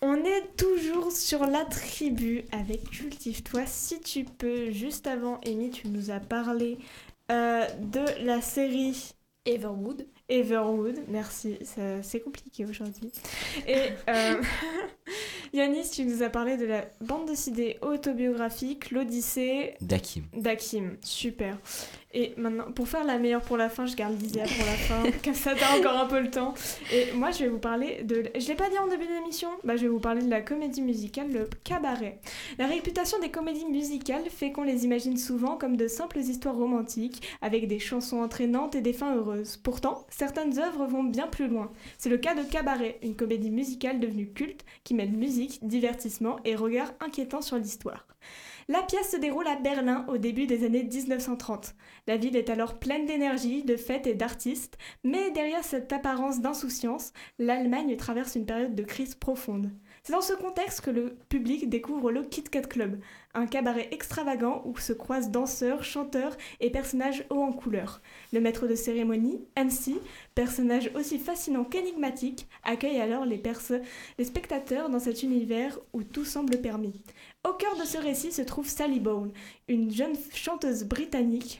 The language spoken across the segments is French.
On est toujours sur la tribu avec Cultive-toi si tu peux. Juste avant, Amy, tu nous as parlé de la série Everwood. Merci, c'est compliqué aujourd'hui. Et Yanis, tu nous as parlé de la bande dessinée autobiographique, l'Odyssée d'Hakim. Super. Et maintenant, pour faire la meilleure pour la fin, je garde l'idée pour la fin, comme ça t'as encore un peu le temps. Et moi, je vais vous parler de... Je l'ai pas dit en début d'émission, je vais vous parler de la comédie musicale, le cabaret. La réputation des comédies musicales fait qu'on les imagine souvent comme de simples histoires romantiques, avec des chansons entraînantes et des fins heureuses. Pourtant, certaines œuvres vont bien plus loin. C'est le cas de Cabaret, une comédie musicale devenue culte qui mêle musique, divertissement et regard inquiétant sur l'histoire. La pièce se déroule à Berlin au début des années 1930. La ville est alors pleine d'énergie, de fêtes et d'artistes, mais derrière cette apparence d'insouciance, l'Allemagne traverse une période de crise profonde. C'est dans ce contexte que le public découvre le Kit Kat Club, un cabaret extravagant où se croisent danseurs, chanteurs et personnages hauts en couleur. Le maître de cérémonie, MC, personnage aussi fascinant qu'énigmatique, accueille alors les spectateurs dans cet univers où tout semble permis. Au cœur de ce récit se trouve Sally Bowles, une jeune chanteuse britannique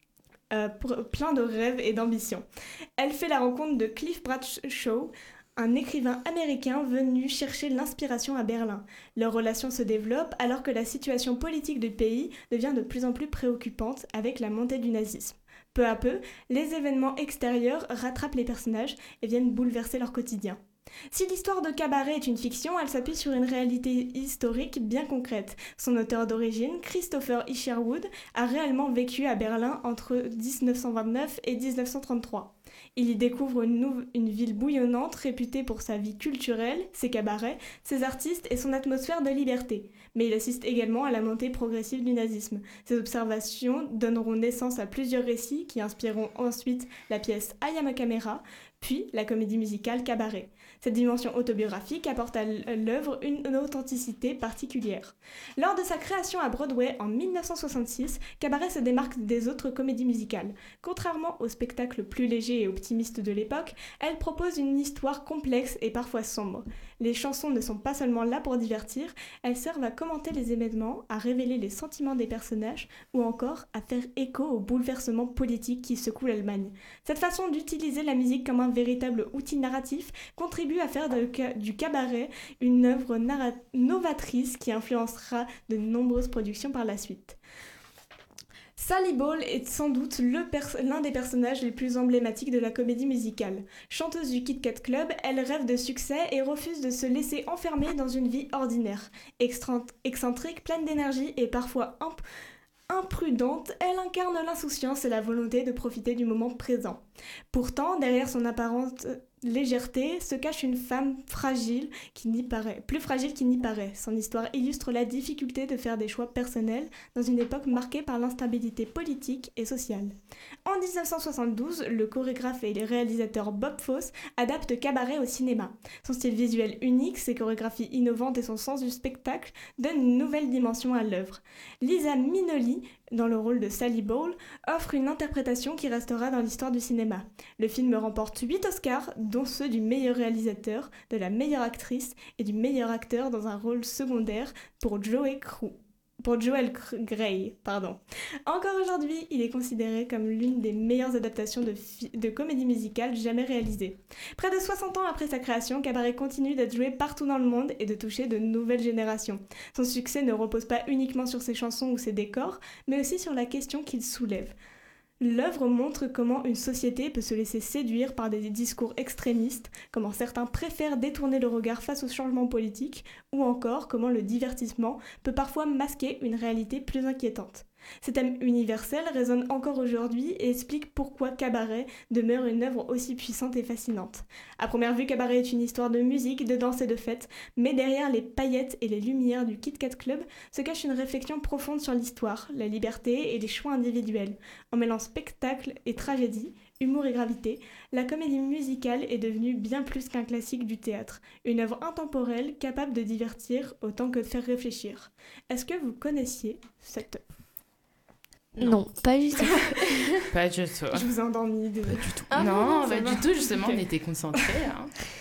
plein de rêves et d'ambition. Elle fait la rencontre de Cliff Bradshaw, un écrivain américain venu chercher l'inspiration à Berlin. Leur relation se développe alors que la situation politique du pays devient de plus en plus préoccupante avec la montée du nazisme. Peu à peu, les événements extérieurs rattrapent les personnages et viennent bouleverser leur quotidien. Si l'histoire de Cabaret est une fiction, elle s'appuie sur une réalité historique bien concrète. Son auteur d'origine, Christopher Isherwood, a réellement vécu à Berlin entre 1929 et 1933. Il y découvre une ville bouillonnante réputée pour sa vie culturelle, ses cabarets, ses artistes et son atmosphère de liberté. Mais il assiste également à la montée progressive du nazisme. Ces observations donneront naissance à plusieurs récits qui inspireront ensuite la pièce I Am a Camera, puis la comédie musicale Cabaret. Cette dimension autobiographique apporte à l'œuvre une authenticité particulière. Lors de sa création à Broadway en 1966, Cabaret se démarque des autres comédies musicales. Contrairement aux spectacles plus légers et optimistes de l'époque, elle propose une histoire complexe et parfois sombre. Les chansons ne sont pas seulement là pour divertir, elles servent à commenter les événements, à révéler les sentiments des personnages ou encore à faire écho aux bouleversements politiques qui secouent l'Allemagne. Cette façon d'utiliser la musique comme un véritable outil narratif contribue à faire du cabaret une œuvre novatrice qui influencera de nombreuses productions par la suite. Sally Bowles est sans doute l'un des personnages les plus emblématiques de la comédie musicale. Chanteuse du Kit Kat Club, elle rêve de succès et refuse de se laisser enfermer dans une vie ordinaire. Excentrique, pleine d'énergie et parfois imprudente, elle incarne l'insouciance et la volonté de profiter du moment présent. Pourtant, derrière son apparente légèreté se cache une femme plus fragile qu'il n'y paraît. Son histoire illustre la difficulté de faire des choix personnels dans une époque marquée par l'instabilité politique et sociale. En 1972, le chorégraphe et le réalisateur Bob Fosse adapte Cabaret au cinéma. Son style visuel unique, ses chorégraphies innovantes et son sens du spectacle donnent une nouvelle dimension à l'œuvre. Liza Minnelli, dans le rôle de Sally Bowles, offre une interprétation qui restera dans l'histoire du cinéma. Le film remporte 8 Oscars, dont ceux du meilleur réalisateur, de la meilleure actrice et du meilleur acteur dans un rôle secondaire pour Joel Grey. Encore aujourd'hui, il est considéré comme l'une des meilleures adaptations de comédie musicale jamais réalisées. Près de 60 ans après sa création, Cabaret continue d'être joué partout dans le monde et de toucher de nouvelles générations. Son succès ne repose pas uniquement sur ses chansons ou ses décors, mais aussi sur la question qu'il soulève. L'œuvre montre comment une société peut se laisser séduire par des discours extrémistes, comment certains préfèrent détourner le regard face aux changements politiques, ou encore comment le divertissement peut parfois masquer une réalité plus inquiétante. Ces thèmes universels résonnent encore aujourd'hui et expliquent pourquoi Cabaret demeure une œuvre aussi puissante et fascinante. À première vue, Cabaret est une histoire de musique, de danse et de fête, mais derrière les paillettes et les lumières du Kit Kat Club se cache une réflexion profonde sur l'histoire, la liberté et les choix individuels. En mêlant spectacle et tragédie, humour et gravité, la comédie musicale est devenue bien plus qu'un classique du théâtre, une œuvre intemporelle capable de divertir autant que de faire réfléchir. Est-ce que vous connaissiez cette œuvre ? Non, pas du tout. Pas du tout. Je vous ai endormi. Pas du tout. Ah non, non, pas du tout, justement, on était concentrés. Hein.